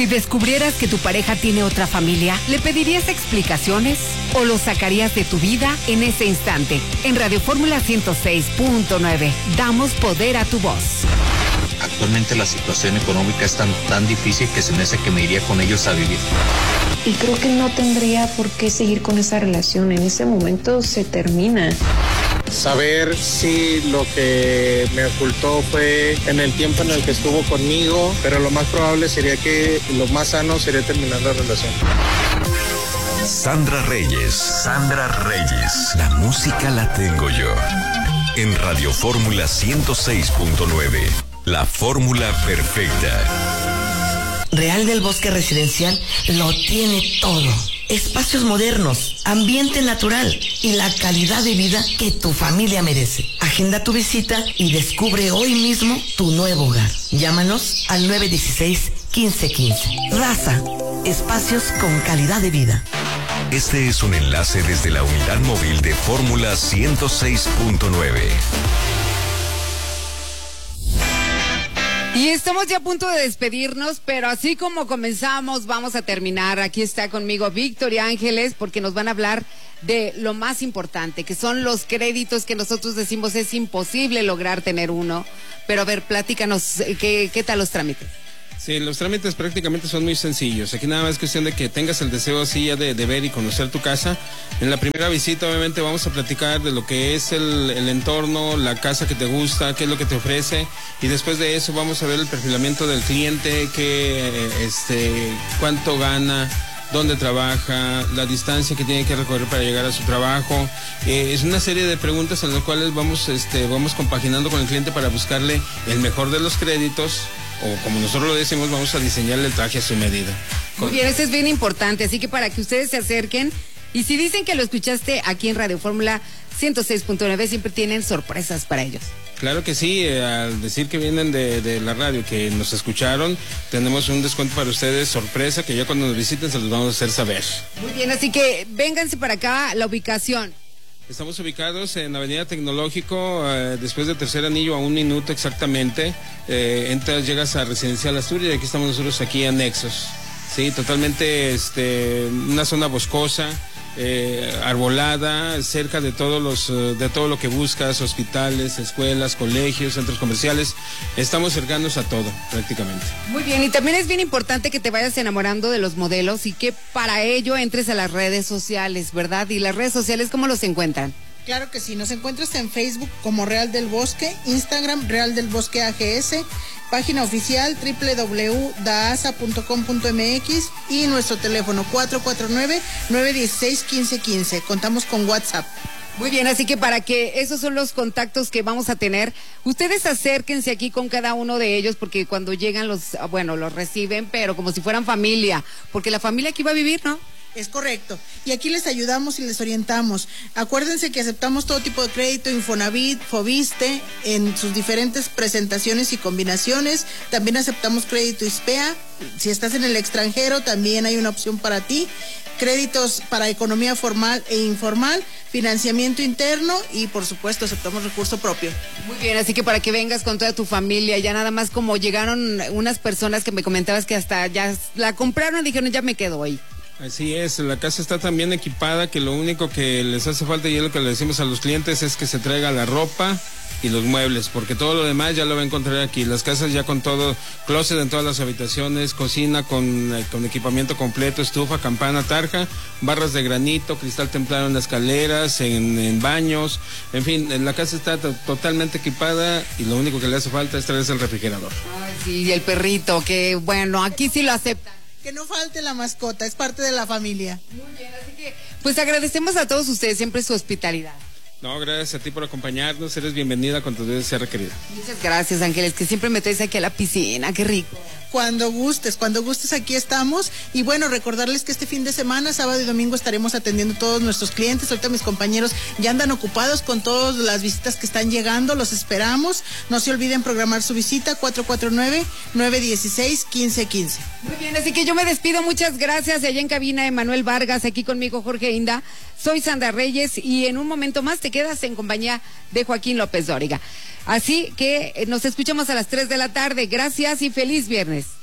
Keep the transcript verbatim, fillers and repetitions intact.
Si descubrieras que tu pareja tiene otra familia, ¿le pedirías explicaciones o lo sacarías de tu vida en ese instante? En Radio Fórmula ciento seis punto nueve, damos poder a tu voz. Actualmente la situación económica es tan, tan difícil que se me hace que me iría con ellos a vivir. Y creo que no tendría por qué seguir con esa relación. En ese momento se termina. Saber si lo que me ocultó fue en el tiempo en el que estuvo conmigo, pero lo más probable sería que lo más sano sería terminar la relación. Sandra Reyes. Sandra Reyes. La música la tengo yo. En Radio Fórmula ciento seis punto nueve. La fórmula perfecta. Real del Bosque Residencial lo tiene todo. Espacios modernos, ambiente natural y la calidad de vida que tu familia merece. Agenda tu visita y descubre hoy mismo tu nuevo hogar. Llámanos al nueve uno seis, uno cinco uno cinco. Raza, espacios con calidad de vida. Este es un enlace desde la unidad móvil de Fórmula ciento seis punto nueve. Y estamos ya a punto de despedirnos, pero así como comenzamos, vamos a terminar. Aquí está conmigo Víctor y Ángeles, porque nos van a hablar de lo más importante, que son los créditos que nosotros decimos es imposible lograr tener uno. Pero a ver, platícanos, ¿qué, qué tal los trámites? Sí, los trámites prácticamente son muy sencillos. Aquí nada más es cuestión de que tengas el deseo así ya de, de ver y conocer tu casa. En la primera visita obviamente vamos a platicar de lo que es el, el entorno, la casa que te gusta, qué es lo que te ofrece, y después de eso vamos a ver el perfilamiento del cliente, qué, este, cuánto gana, dónde trabaja, la distancia que tiene que recorrer para llegar a su trabajo. Eh, es una serie de preguntas en las cuales vamos, este, vamos compaginando con el cliente para buscarle el mejor de los créditos, o como nosotros lo decimos, vamos a diseñarle el traje a su medida. Muy bien, eso es bien importante, así que para que ustedes se acerquen, y si dicen que lo escuchaste aquí en Radio Fórmula ciento seis punto nueve, siempre tienen sorpresas para ellos. Claro que sí, eh, al decir que vienen de, de la radio, que nos escucharon, tenemos un descuento para ustedes, sorpresa, que ya cuando nos visiten se los vamos a hacer saber. Muy bien, así que vénganse para acá, la ubicación. Estamos ubicados en Avenida Tecnológico, eh, después de Tercer Anillo, a un minuto exactamente. Eh, entras, llegas a Residencial Asturias, y aquí estamos nosotros aquí anexos. Sí, totalmente este, una zona boscosa, eh, arbolada, cerca de todos los, de todo lo que buscas, hospitales, escuelas, colegios, centros comerciales. Estamos cercanos a todo, prácticamente. Muy bien, y también es bien importante que te vayas enamorando de los modelos y que para ello entres a las redes sociales, ¿verdad? Y las redes sociales, ¿cómo los encuentran? Claro que sí, nos encuentras en Facebook como Real del Bosque, Instagram Real del Bosque A G S, página oficial doble u doble u doble u punto daasa punto com punto m x y nuestro teléfono cuatro cuatro nueve, nueve uno seis, uno cinco uno cinco. Contamos con WhatsApp. Muy bien, así que para que esos son los contactos que vamos a tener, ustedes acérquense aquí con cada uno de ellos, porque cuando llegan los, bueno, los reciben, pero como si fueran familia, porque la familia aquí va a vivir, ¿no? Es correcto. Y aquí les ayudamos y les orientamos. Acuérdense que aceptamos todo tipo de crédito, Infonavit, Fobiste, en sus diferentes presentaciones y combinaciones. También aceptamos crédito ISPEA. Si estás en el extranjero, también hay una opción para ti. Créditos para economía formal e informal, financiamiento interno y, por supuesto, aceptamos recurso propio. Muy bien, así que para que vengas con toda tu familia, ya nada más como llegaron unas personas que me comentabas que hasta ya la compraron y dijeron, ya me quedo ahí. Así es, la casa está tan bien equipada que lo único que les hace falta, y es lo que le decimos a los clientes, es que se traiga la ropa y los muebles, porque todo lo demás ya lo va a encontrar aquí. Las casas ya con todo, closet en todas las habitaciones, cocina con, eh, con equipamiento completo, estufa, campana, tarja, barras de granito, cristal templado en las escaleras, en, en baños, en fin, la casa está to- totalmente equipada y lo único que le hace falta es traerse el refrigerador. Ay, sí, y el perrito, que bueno, aquí sí lo aceptan. Que no falte la mascota, es parte de la familia. Muy bien, así que pues agradecemos a todos ustedes siempre su hospitalidad. No, gracias a ti por acompañarnos, eres bienvenida cuando debes ser requerida. Muchas gracias, Ángeles, que siempre me traes aquí a la piscina, qué rico. Cuando gustes, cuando gustes aquí estamos. Y bueno, recordarles que este fin de semana, sábado y domingo, estaremos atendiendo a todos nuestros clientes. Ahorita mis compañeros ya andan ocupados con todas las visitas que están llegando, los esperamos. No se olviden programar su visita, cuatro cuatro nueve, nueve uno seis, uno cinco uno cinco. Muy bien, así que yo me despido, muchas gracias. Allá en cabina, Emanuel Vargas, aquí conmigo Jorge Inda. Soy Sandra Reyes y en un momento más te quedas en compañía de Joaquín López Dóriga. Así que nos escuchamos a las tres de la tarde. Gracias y feliz viernes.